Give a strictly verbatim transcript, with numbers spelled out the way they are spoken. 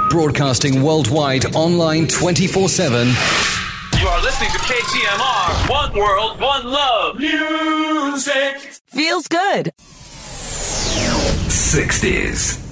Broadcasting worldwide, online twenty-four seven. You are listening to K T M R. One world, one love. Music. Feels good. sixties.